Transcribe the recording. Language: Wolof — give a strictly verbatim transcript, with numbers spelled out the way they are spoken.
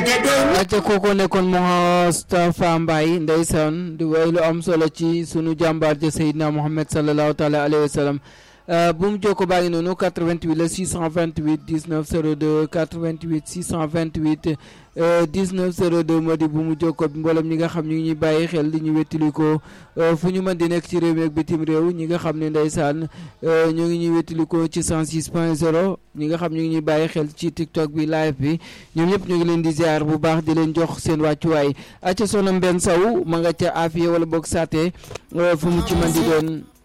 acca kooku nekkoon Moustapha Mbaye ndeysaan di way lu am solo ci sunu jàmbaar ja Seydina Mohamed sallallahu taala alayhi wa sallam bu mu jokko baa ngi noonu quatre-vingt-huit la six cent vingt-huit dix-neuf zéro deux quatre-vingt-huit six cent vingt-huit dix-neuf zéro deux moo di bu mu jokko bi mboolem ñi nga xam ñu ngi ñuy bàyyi xel di ñu wettali ko fu ñu mën di nekk ci réew mi ak bitim réew ñi nga xam ne ndeysaan ñu ngi ñuy wettali ko ci cent six point zéro ñi nga xam ñu ngi ñuy bàyyi xel ci TikTok bi live bi ñoom ñëpp ñu ngi leen di ziar bu baax di leen jox seen wàccuwaay acca Soxna Mbène Sow ma nga ca Afia wala boog Saate fu mu ci mën di doon